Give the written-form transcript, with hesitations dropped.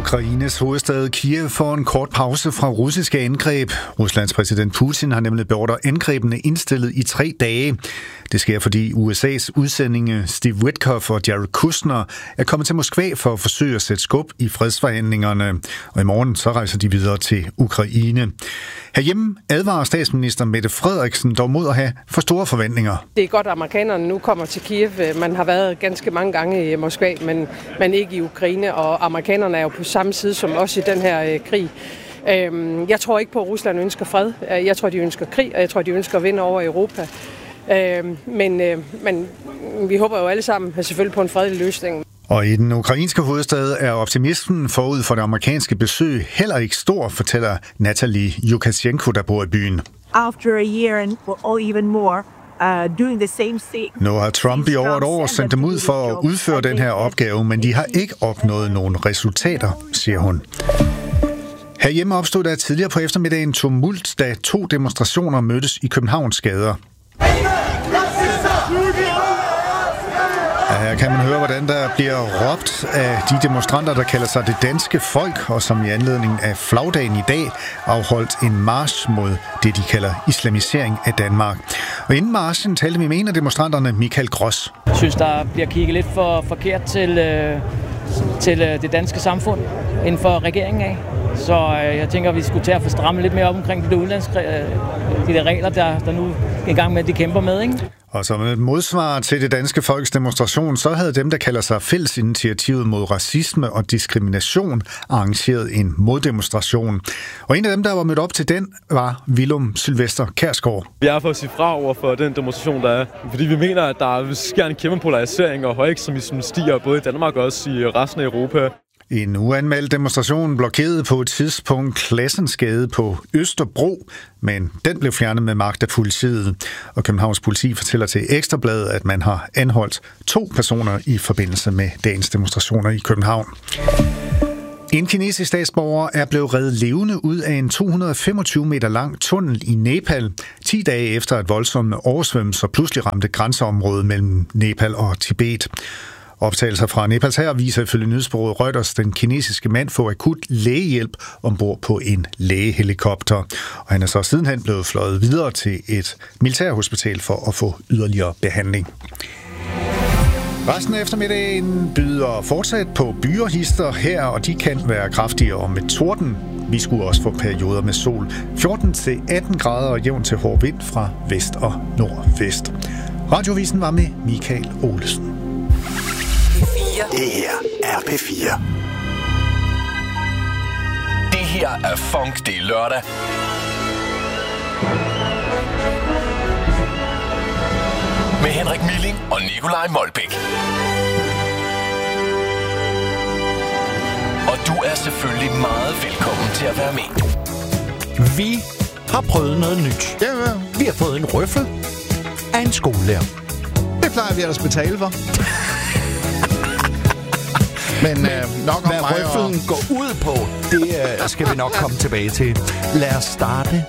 Ukraines hovedstad Kiev får en kort pause fra russiske angreb. Ruslands præsident Putin har nemlig beordret angrebene indstillet i 3 dage. Det sker, fordi USA's udsendinge Steve Witkoff og Jared Kushner er kommet til Moskva for at forsøge at sætte skub i fredsforhandlingerne. Og i morgen så rejser de videre til Ukraine. Herhjemme advarer statsminister Mette Frederiksen dog mod at have for store forventninger. Det er godt, at amerikanerne nu kommer til Kiev. Man har været ganske mange gange i Moskva, men ikke i Ukraine. Og amerikanerne er jo på samme side som os i den her krig. Jeg tror ikke på, at Rusland ønsker fred. Jeg tror, de ønsker krig, og jeg tror, de ønsker at vinde over Europa. Men vi håber jo alle sammen selvfølgelig på en fredelig løsning. Og i den ukrainske hovedstad er optimismen forud for det amerikanske besøg heller ikke stor, fortæller Natalie Lukashenko, der bor i byen. After a year or even more, doing the same thing. Nu har Trump i over et år sendt dem ud for at udføre den her opgave, men de har ikke opnået nogen resultater, siger hun. Herhjemme opstod der tidligere på eftermiddagen tumult, da 2 demonstrationer mødtes i Københavns gader. Her kan man høre, hvordan der bliver råbt af de demonstranter, der kalder sig det danske folk, og som i anledning af flagdagen i dag afholdt en march mod det, de kalder islamisering af Danmark. Og inden marchen talte vi med en af demonstranterne, Michael Gross. Jeg synes, der bliver kigget lidt for forkert til det danske samfund inden for regeringen af. Så jeg tænker, at vi skulle tage at få strammet lidt mere op omkring de der regler, der nu er i gang med, at de kæmper med, ikke? Og som et modsvar til det danske folks demonstration, så havde dem, der kalder sig Fællesinitiativet mod racisme og diskrimination, arrangeret en moddemonstration. Og en af dem, der var mødt op til den, var Willum Sylvester Kjærsgaard. Vi er for at sige fra over for den demonstration, der er. Fordi vi mener, at der sker en kæmpe polarisering og højekstremismen stiger både i Danmark og også i resten af Europa. En uanmeldt demonstration blokerede på et tidspunkt Classensgade på Østerbro, men den blev fjernet med magt af politiet. Og Københavns politi fortæller til Ekstra Bladet, at man har anholdt 2 personer i forbindelse med dagens demonstrationer i København. En kinesisk statsborger er blevet reddet levende ud af en 225 meter lang tunnel i Nepal, 10 dage efter at voldsomme oversvømmelser pludselig ramte grænseområdet mellem Nepal og Tibet. Optagelser fra Nepals hær viser ifølge nyhedsbureauet Reuters den kinesiske mand få akut lægehjælp ombord på en lægehelikopter. Og han er så sidenhen blevet fløjet videre til et militærhospital for at få yderligere behandling. Resten af eftermiddagen byder fortsat på byerhister her, og de kan være kraftigere med torden. Vi skulle også få perioder med sol. 14-18 grader og jævn til hård vind fra vest og nordvest. Radiovisen var med Michael Olesen. Det her er P4. Det her er Funk, det er lørdag. Med Henrik Milling og Nikolaj Molbæk. Og du er selvfølgelig meget velkommen til at være med. Vi har prøvet noget nyt. Ja. Vi har fået en røffel af en skolelærer. Det plejer vi ellers at betale for. Men nok om hvad mig røffelen går ud på, det skal vi nok komme tilbage til. Lad os starte